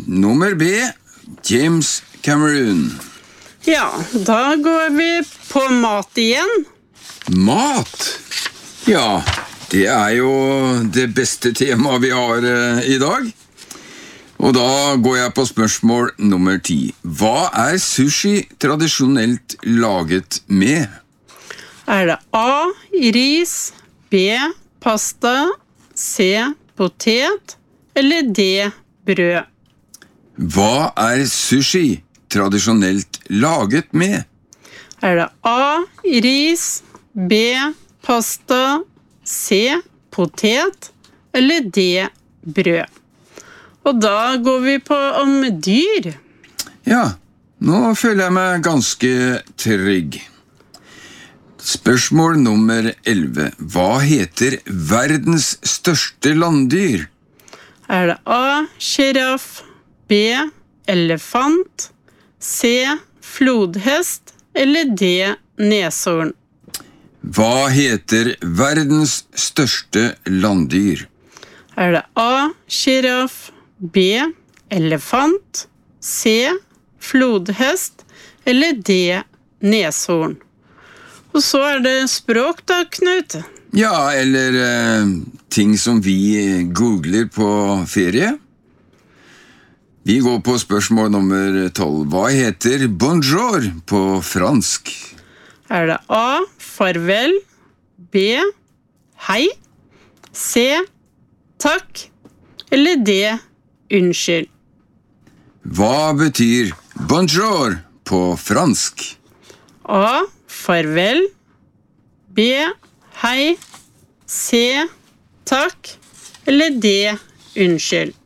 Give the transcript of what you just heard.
Nummer B, James Cameron. Ja, da går vi på mat igjen. Mat? Ja, det jo det beste temaet vi har i dag. Og da går jeg på spørsmål nummer 10. Hva sushi tradisjonelt laget med? Det A, ris, B, pasta, C, potet, eller D, brød? Hva sushi tradisjonelt laget med? Det A, ris, B, pasta, C, potet, eller D, brød? Og da går vi på om dyr. Ja, nå føler jeg meg ganske trygg. Spørsmål nummer 11. Hva heter verdens største landdyr? Det A, giraff, B, elefant, C, flodhest, eller D, neshorn? Hva heter verdens største landdyr? Det A, giraff, B, elefant, C, flodhest, eller D, neshorn? Og så det språk da, Knut. Ja, eller ting som vi googler på ferie. Vi går på spørsmål nummer 12. Hva heter bonjour på fransk? Det A, farvel, B, hei, C, takk, eller D, unnskyld? Hva betyr bonjour på fransk? A, farvel, B, hei, C, takk, eller D, unnskyld?